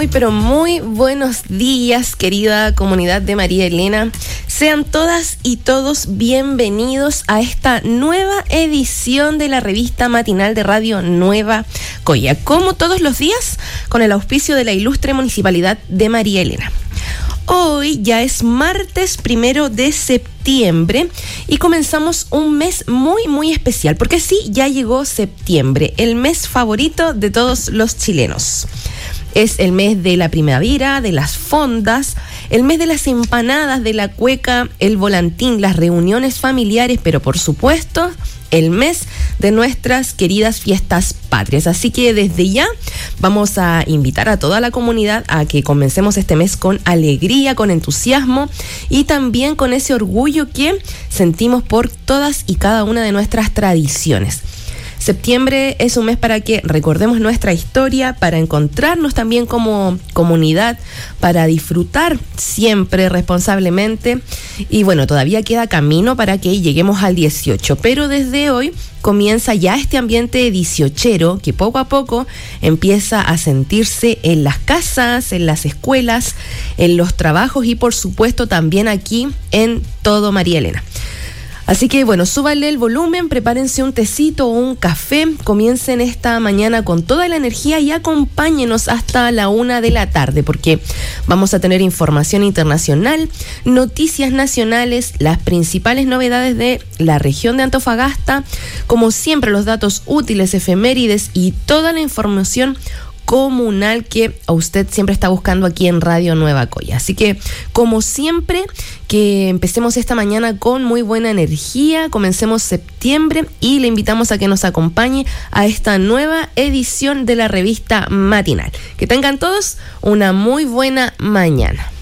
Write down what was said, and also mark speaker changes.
Speaker 1: pero muy buenos días, querida comunidad de María Elena. Sean todas y todos bienvenidos a esta nueva edición de la revista matinal de Radio Nueva Coya, como todos los días, con el auspicio de la ilustre Municipalidad de María Elena. Hoy ya es martes 1 de septiembre y comenzamos un mes muy especial, porque sí, ya llegó septiembre, el mes favorito de todos los chilenos. Es el mes de la primavera, de las fondas, el mes de las empanadas, de la cueca, el volantín, las reuniones familiares, pero por supuesto, el mes de nuestras queridas fiestas patrias. Así que desde ya vamos a invitar a toda la comunidad a que comencemos este mes con alegría, con entusiasmo y también con ese orgullo que sentimos por todas y cada una de nuestras tradiciones. Septiembre es un mes para que recordemos nuestra historia, para encontrarnos también como comunidad, para disfrutar siempre responsablemente. Y bueno, todavía queda camino para que lleguemos al 18, pero desde hoy comienza ya este ambiente dieciochero que poco a poco empieza a sentirse en las casas, en las escuelas, en los trabajos y por supuesto también aquí en todo María Elena. Así que bueno, súbanle el volumen, prepárense un tecito o un café, comiencen esta mañana con toda la energía y acompáñenos hasta la 1 de la tarde, porque vamos a tener información internacional, noticias nacionales, las principales novedades de la región de Antofagasta, como siempre los datos útiles, efemérides y toda la información comunal que a usted siempre está buscando aquí en Radio Nueva Coya. Así que, como siempre, que empecemos esta mañana con muy buena energía, comencemos septiembre y le invitamos a que nos acompañe a esta nueva edición de la revista matinal. Que tengan todos una muy buena mañana.